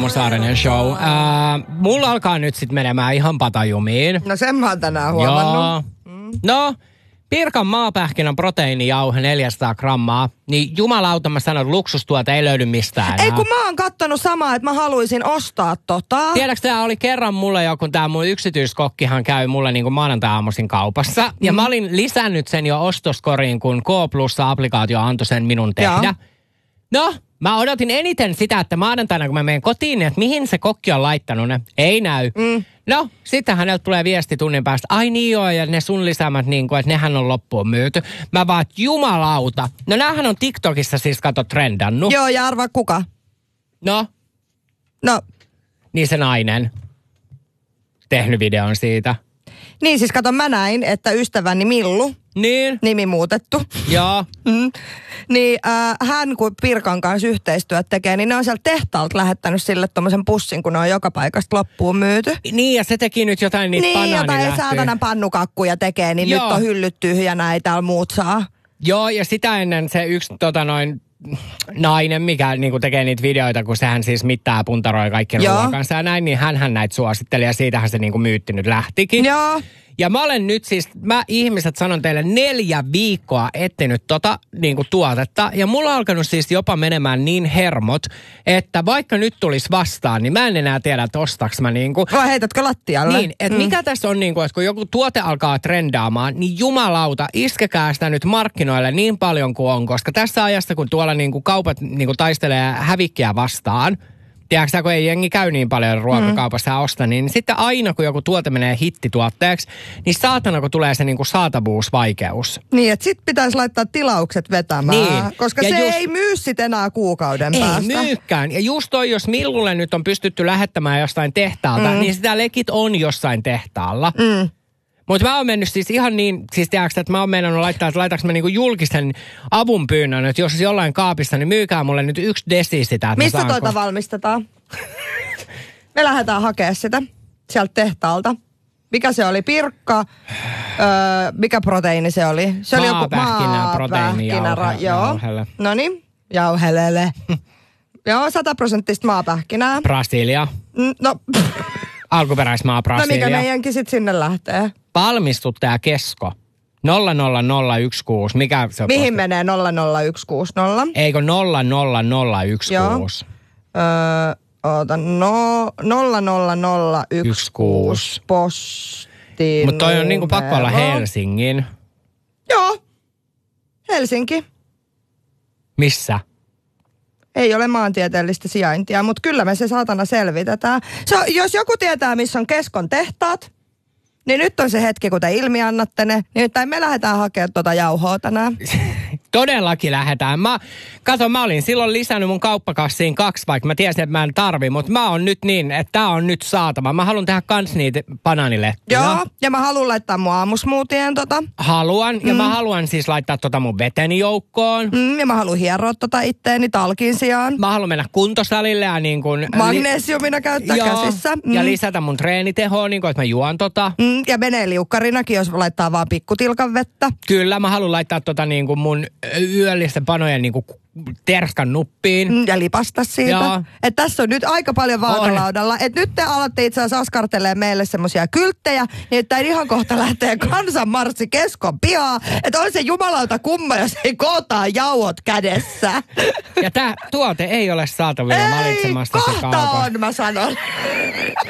Saarinen show. Mulla alkaa nyt sit menemään ihan patajumiin. No sen mä oon tänään huomannut. Joo. No, Pirkan maapähkinän proteiinijauhe 400 grammaa. Niin jumalauta mä sanon, luksustuota ei löydy mistään enää. Ei kun mä oon kattonut samaa, että mä haluaisin ostaa tota. Tiedätkö, tää oli kerran mulle jo, kun tää mun yksityiskokkihan käy mulle niin kuin maanantai-aamuisin kaupassa. Ja mä olin lisännyt sen jo ostoskoriin, kun K+-applikaatio antoi sen minun tehdä. No, mä odotin eniten sitä, että maanantaina kun mä menen kotiin, että mihin se kokki on laittanut ne. Ei näy. No, sitten häneltä tulee viesti tunnin päästä. Ai niin joo, ja ne sun lisäämät, niin kuin, että nehän on loppuun myyty. Mä vaan, jumalauta. No näähän on TikTokissa siis kato trendannut. Joo, ja arvaa kuka? No? No. Niin se nainen. Tehnyt videon siitä. Niin siis kato, mä näin, että ystäväni Millu. Niin. Nimi muutettu. Joo. Niin hän kun Pirkan kanssa yhteistyöt tekee, niin ne on sieltä tehtaalta lähettänyt sille tommosen pussin, kun ne on joka paikasta loppuun myyty. Niin, ja se teki nyt jotain niitä banaanilähtöjä. Niin, jotain saatanan pannukakkuja tekee, niin Joo. nyt on hyllyt tyhjänä, ei täällä muut saa. Joo, ja sitä ennen se yksi nainen, mikä niinku tekee niitä videoita, kun sehän siis mittaa puntaroi kaikkien ruokansa ja näin, niin hänhän näitä suositteli ja siitähän se niinku myytti nyt lähtikin. Joo. Ja mä olen nyt siis, ihmiset sanon teille 4 viikkoa etsinyt niinku tuotetta. Ja mulla on alkanut siis jopa menemään niin hermot, että vaikka nyt tulisi vastaan, niin mä en enää tiedä, että ostaks mä niinku. Vai heitätkö lattialle? Niin, että mikä tässä on niinku, että kun joku tuote alkaa trendaamaan, niin jumalauta, iskekää sitä nyt markkinoille niin paljon kuin on. Koska tässä ajassa, kun tuolla niinku kaupat niinku taistelee hävikkiä vastaan, tiedätkö, kun ei jengi käy niin paljon ruokakaupassa ja osta, niin sitten aina kun joku tuote menee hittituotteeksi, niin saatana kun tulee se niinku saatavuusvaikeus. Niin, että sit pitäisi laittaa tilaukset vetämään, niin. Koska ja se ei myy sit enää kuukauden päästä. Ei myykään. Ja just toi, jos Millulle nyt on pystytty lähettämään jostain tehtaalta, niin sitä legit on jossain tehtaalla. Mutta mä oon mennyt siis ihan niin, siis tiedätkö, että mä oon meinannut laittaa, että laitaks mä niinku julkisen avunpyynnön, että jos jollain kaapissa, niin myykää mulle nyt 1 desi sitä. Mistä toita valmistetaan? Me lähdetään hakemaan sitä sieltä tehtaalta. Mikä se oli? Pirkka? Mikä proteiini se oli? Se oli joku proteiinijauhe. Joo. Noniin, jauhelele. Joo, 100% maapähkinää. Brasilia. No. Alkuperäismaa Brasilia. No mikä meidänkin sit sinne lähtee? Valmistuttaja Kesko. 00016. Mikä se on? Mihin menee 00160? Eikö 00016? Joo. Oota, 00016 postiin. Mutta toi on niinku pakko olla Helsingin. Joo. Helsinki. Missä? Ei ole maantieteellistä sijaintia, mutta kyllä me se saatana selvitetään. Jos joku tietää, missä on Keskon tehtaat, niin nyt on se hetki, kun te ilmiannatte ne. Niin me lähdetään hakemaan tuota jauhoa tänään. Todellakin lähdetään. Mä olin silloin lisännyt mun kauppakassiin 2, vaikka mä tiesin, että mä en tarvi, mutta mä oon nyt niin, että tää on nyt saatava. Mä haluan tehdä kans niitä banaanilettuja. Joo, ja mä haluan laittaa mun aamusmoothien Haluan, ja mä haluan siis laittaa mun veteni joukkoon. Ja mä haluan hieroa itteeni talkin sijaan. Mä haluan mennä kuntosalille ja niin kuin magnesiumina käyttää käsissä. Ja lisätä mun treenitehoa, niin kuin, että mä juon ja menee liukkarinakin, jos laittaa vaan pikkutilkan vettä. Kyllä, mä haluan laittaa niin kuin mun yöllisten panojen niin kuin terskan nuppiin. Ja lipasta siitä. Että tässä on nyt aika paljon vaakalaudalla. Että nyt te alatte itse asiassa askartelee meille semmoisia kylttejä, niin että ihan kohta lähtee kansanmarssi Keskon pihaa. Että on se jumalauta kumma, jos ei kootaa jauhot kädessä. Ja tää tuote ei ole saatavilla valitsemassa se kaupan. Kohta on, mä sanon.